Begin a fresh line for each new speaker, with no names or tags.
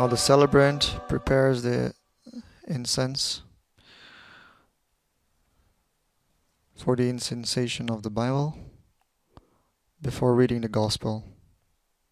the celebrant prepares the incense for the incensation of the Bible before reading the Gospel.